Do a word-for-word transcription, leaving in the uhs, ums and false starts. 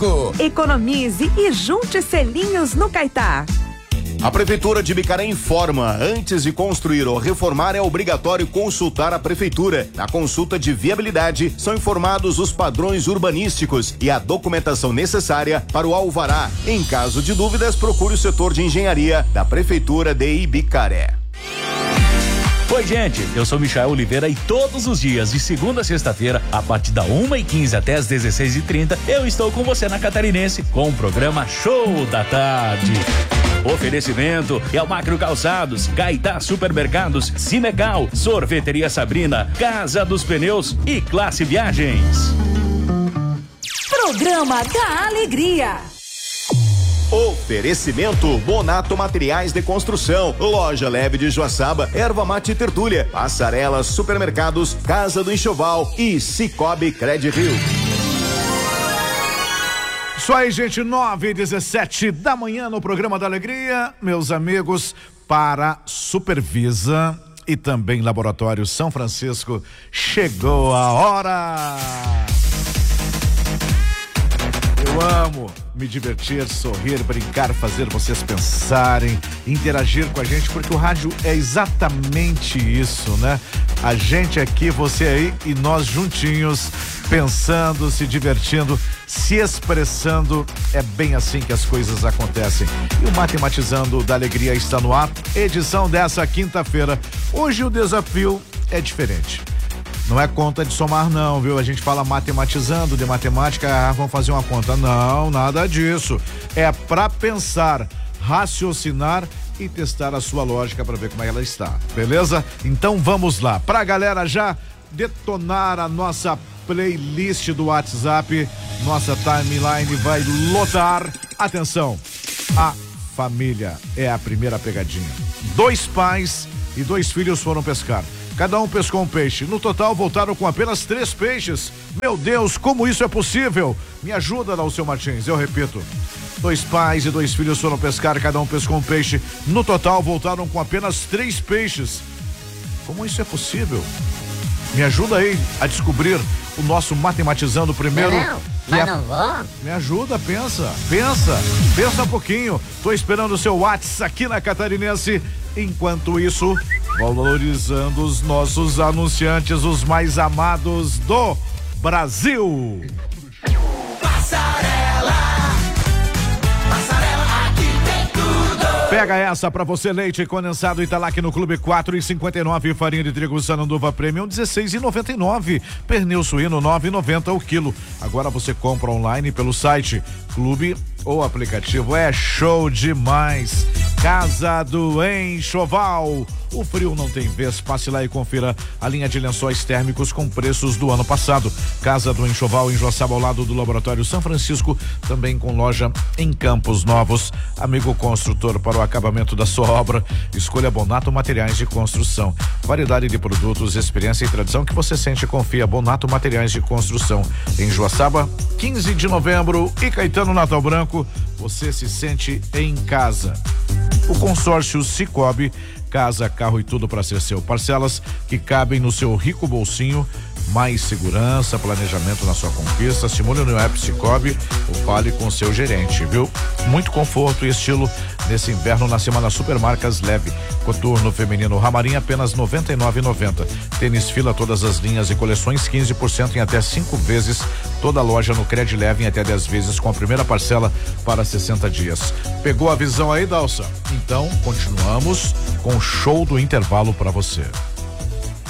Economize e junte selinhos no Caetá. A Prefeitura de Bicaré informa: antes de construir ou reformar, é obrigatório consultar a Prefeitura. Na consulta de viabilidade, são informados os padrões urbanísticos e a documentação necessária para o alvará. Em caso de dúvidas, procure o setor de engenharia da Prefeitura de Ibicaré. Oi, gente, eu sou Michael Oliveira e todos os dias, de segunda a sexta-feira, a partir da uma e quinze até as dezesseis e trinta, eu estou com você na Catarinense com o programa Show da Tarde. Oferecimento é o Macro Calçados, Caetá Supermercados, Cinecal, Sorveteria Sabrina, Casa dos Pneus e Classe Viagens. Programa da Alegria. Oferecimento Bonato Materiais de Construção, Loja Leve de Joaçaba, Erva Mate Tertúlia, Passarelas, Supermercados, Casa do Enxoval e Cicobi Cred Rio. Isso aí, gente, nove e dezessete da manhã no programa da Alegria, meus amigos, para Supervisa e também Laboratório São Francisco, chegou a hora. Eu amo me divertir, sorrir, brincar, fazer vocês pensarem, interagir com a gente, porque o rádio é exatamente isso, né? A gente aqui, você aí e nós juntinhos, pensando, se divertindo, se expressando. É bem assim que as coisas acontecem. E o Matematizando da Alegria está no ar, edição dessa quinta-feira. Hoje o desafio é diferente. Não é conta de somar não, viu? A gente fala matematizando, de matemática, ah, vamos fazer uma conta. Não, nada disso. É pra pensar, raciocinar e testar a sua lógica para ver como é que ela está, beleza? Então vamos lá. Pra galera já detonar a nossa playlist do WhatsApp, nossa timeline vai lotar. Atenção, a família é a primeira pegadinha. Dois pais e dois filhos foram pescar. Cada um pescou um peixe. No total, voltaram com apenas três peixes. Meu Deus, como isso é possível? Me ajuda, Dalceu Martins, eu repito. Dois pais e dois filhos foram pescar, cada um pescou um peixe. No total, voltaram com apenas três peixes. Como isso é possível? Me ajuda aí a descobrir o nosso Matematizando primeiro. Não, mas não vou. Me ajuda, pensa, pensa, pensa um pouquinho. Tô esperando o seu WhatsApp aqui na Catarinense. Enquanto isso, valorizando os nossos anunciantes, os mais amados do Brasil. Passarela, Passarela, aqui tem tudo. Pega essa pra você, leite condensado Italac no Clube quatro e cinquenta e nove, farinha de trigo Sananduva Premium dezesseis e noventa e nove, pernil suíno nove e noventa o quilo. Agora você compra online pelo site Clube ou aplicativo, é show demais. Casa do Enxoval. O frio não tem vez, passe lá e confira a linha de lençóis térmicos com preços do ano passado. Casa do Enxoval em Joaçaba, ao lado do Laboratório São Francisco, também com loja em Campos Novos. Amigo construtor, para o acabamento da sua obra, escolha Bonato Materiais de Construção. Variedade de produtos, experiência e tradição que você sente e confia. Bonato Materiais de Construção. Em Joaçaba, quinze de novembro e Caetano Natal Branco, você se sente em casa. O consórcio Cicobi, casa, carro e tudo para ser seu. Parcelas que cabem no seu rico bolsinho. Mais segurança, planejamento na sua conquista. Simule no app Cicobi ou fale com seu gerente, viu? Muito conforto e estilo nesse inverno na semana Supermarcas Leve. Coturno feminino Ramarim apenas noventa e nove reais e noventa centavos. Tênis Fila, todas as linhas e coleções quinze por cento em até cinco vezes. Toda loja no Cred Leve em até dez vezes com a primeira parcela para sessenta dias. Pegou a visão aí, Dalsa? Então continuamos com o show do intervalo para você.